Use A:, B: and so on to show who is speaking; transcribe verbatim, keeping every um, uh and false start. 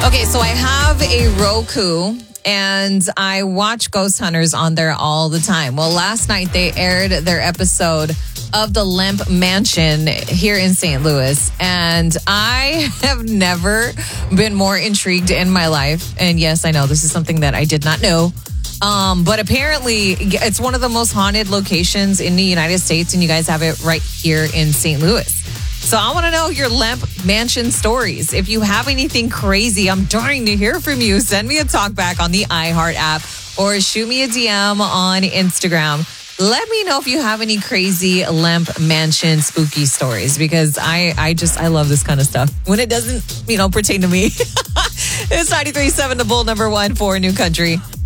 A: Okay, so I have a Roku and I watch Ghost Hunters on there all the time. Well, last night they aired their episode of the Lemp Mansion here in Saint Louis. And I have never been more intrigued in my life. And yes, I know this is something that I did not know. Um, but apparently it's one of the most haunted locations in the United States. And you guys have it right here in Saint Louis. So I want to know your Lemp Mansion stories. If you have anything crazy, I'm dying to hear from you. Send me a talk back on the iHeart app or shoot me a D M on Instagram. Let me know if you have any crazy Lemp Mansion spooky stories, because I, I just, I love this kind of stuff when it doesn't, you know, pertain to me. It's ninety-three point seven, the Bull, number one for New Country.